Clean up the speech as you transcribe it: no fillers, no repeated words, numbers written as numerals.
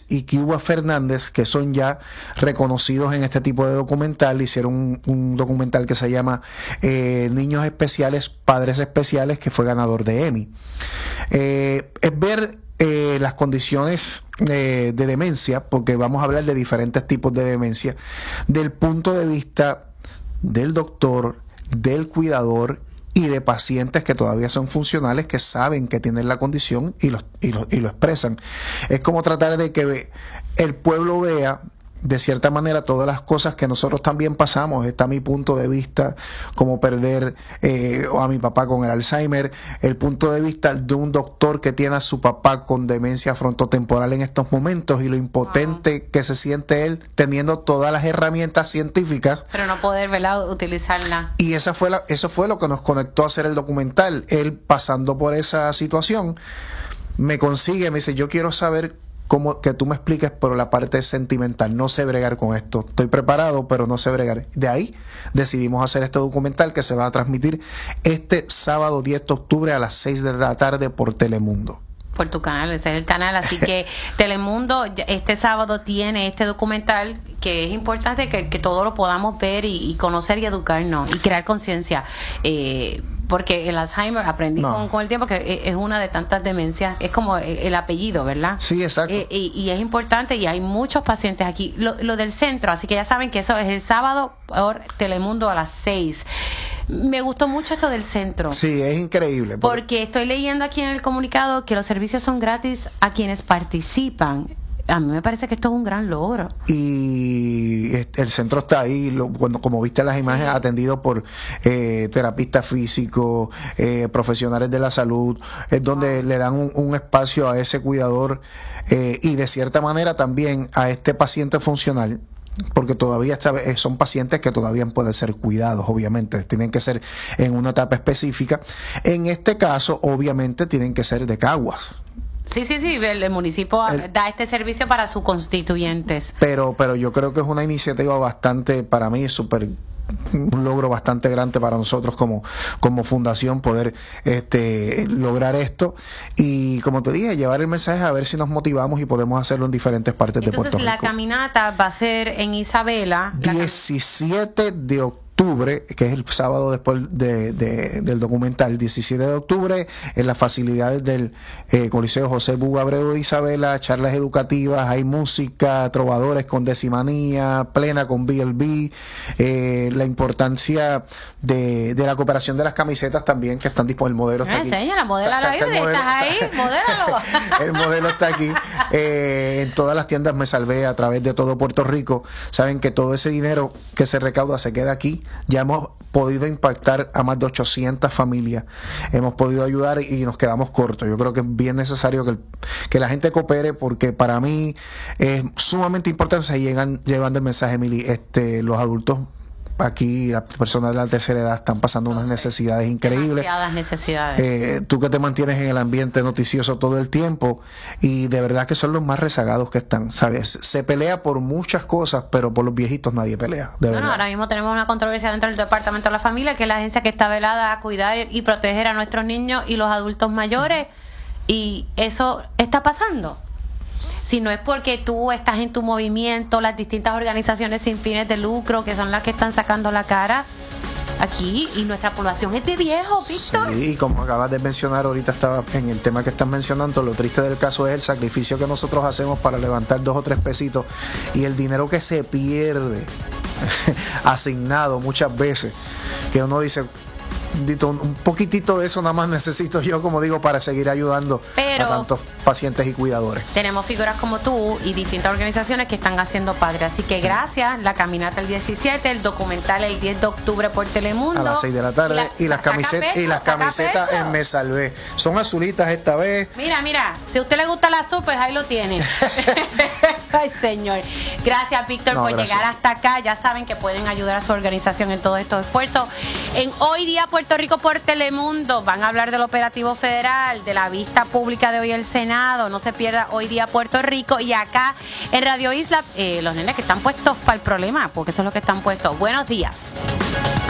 Ortiz y Cuba Fernández, que son ya reconocidos en este tipo de documental. Hicieron un documental que se llama Niños Especiales, Padres Especiales, que fue ganador de Emmy. Es ver las condiciones de demencia, porque vamos a hablar de diferentes tipos de demencia, del punto de vista del doctor, del cuidador y de pacientes que todavía son funcionales, que saben que tienen la condición y lo expresan. Es como tratar de que el pueblo vea de cierta manera todas las cosas que nosotros también pasamos. Está mi punto de vista, como perder a mi papá con el Alzheimer, el punto de vista de un doctor que tiene a su papá con demencia frontotemporal en estos momentos y lo impotente que se siente él teniendo todas las herramientas científicas, pero no poder, ¿verdad?, utilizarla. Y eso fue lo que nos conectó a hacer el documental. Él, pasando por esa situación, me consigue, me dice: yo quiero saber cómo, que tú me expliques por la parte sentimental. No sé bregar con esto. Estoy preparado, pero no sé bregar. De ahí decidimos hacer este documental, que se va a transmitir este sábado 10 de octubre a las 6 de la tarde por Telemundo. Por tu canal, ese es el canal. Así que Telemundo este sábado tiene este documental, que es importante que todos lo podamos ver y conocer y educarnos y crear conciencia. Porque el Alzheimer, aprendí con el tiempo que es una de tantas demencias, es como el apellido, ¿verdad? Sí, exacto. Y es importante, y hay muchos pacientes aquí. Lo del centro, así que ya saben que eso es el sábado por Telemundo a las 6. Me gustó mucho esto del centro. Sí, es increíble. Porque estoy leyendo aquí en el comunicado que los servicios son gratis a quienes participan. A mí me parece que esto es un gran logro. Y el centro está ahí, como viste las imágenes, sí, atendido por terapistas físicos, profesionales de la salud, es donde le dan un espacio a ese cuidador y de cierta manera también a este paciente funcional, porque todavía son pacientes que todavía pueden ser cuidados, obviamente, tienen que ser en una etapa específica. En este caso, obviamente, tienen que ser de Caguas. Sí, el municipio da este servicio para sus constituyentes. Pero yo creo que es una iniciativa bastante, para mí, un logro bastante grande para nosotros como fundación poder lograr esto y, como te dije, llevar el mensaje, a ver si nos motivamos y podemos hacerlo en diferentes partes de Puerto Rico. Entonces, la caminata va a ser en Isabela. 17 de octubre, que es el sábado después del documental, 17 de octubre, en las facilidades del Coliseo José Buga Abreu de Isabela, charlas educativas, hay música, trovadores con Decimanía, plena con BLB, la importancia de la cooperación de las camisetas también, que están disponibles. El modelo está aquí. Enséñala, modélalo ahí, estás ahí, modélalo. El modelo está aquí. En todas las tiendas Me Salvé a través de todo Puerto Rico. Saben que todo ese dinero que se recauda se queda aquí. Ya hemos podido impactar a más de 800 familias, hemos podido ayudar y nos quedamos cortos. Yo creo que es bien necesario que la gente coopere, porque para mí es sumamente importante llevando el mensaje, Mili. Los adultos aquí, las personas de la tercera edad, están pasando unas necesidades increíbles. Demasiadas necesidades. Tú que te mantienes en el ambiente noticioso todo el tiempo, y de verdad que son los más rezagados que están, ¿sabes? Se pelea por muchas cosas, pero por los viejitos nadie pelea, de verdad. Ahora mismo tenemos una controversia dentro del Departamento de la Familia, que es la agencia que está velada a cuidar y proteger a nuestros niños y los adultos mayores, y eso está pasando. Si no es porque tú estás en tu movimiento, las distintas organizaciones sin fines de lucro, que son las que están sacando la cara aquí, y nuestra población es de viejos, Víctor. Sí, y como acabas de mencionar, ahorita estaba en el tema que estás mencionando, lo triste del caso es el sacrificio que nosotros hacemos para levantar 2 o 3 pesitos y el dinero que se pierde asignado muchas veces, que uno dice: un poquitito de eso nada más necesito yo, como digo, para seguir ayudando a tantos pacientes y cuidadores. Tenemos figuras como tú y distintas organizaciones que están haciendo padre, así que gracias. La caminata el 17, el documental el 10 de octubre por Telemundo a las 6 de la tarde, y las camisetas en Me Salvé son azulitas esta vez. Mira, si a usted le gusta el azul, pues ahí lo tiene. Ay, señor. Gracias, Víctor, por llegar hasta acá. Ya saben que pueden ayudar a su organización en todos estos esfuerzos. En Hoy Día Puerto Rico por Telemundo van a hablar del operativo federal, de la vista pública de hoy el Senado. No se pierda Hoy Día Puerto Rico. Y acá en Radio Isla, los nenes que están puestos para el problema, porque eso es lo que están puestos. Buenos días.